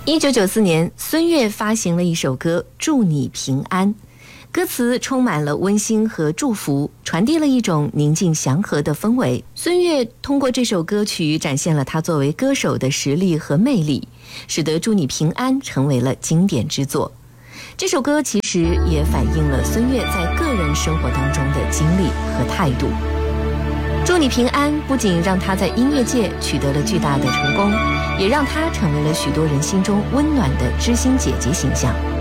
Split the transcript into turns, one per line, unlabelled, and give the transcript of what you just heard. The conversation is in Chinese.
1994年，孙悦发行了一首歌《祝你平安》，歌词充满了温馨和祝福，传递了一种宁静祥和的氛围。孙悦通过这首歌曲展现了他作为歌手的实力和魅力，使得《祝你平安》成为了经典之作。这首歌其实也反映了孙悦在个人生活当中的经历和态度。祝你平安不仅让他在音乐界取得了巨大的成功，也让他成为了许多人心中温暖的知心姐姐形象。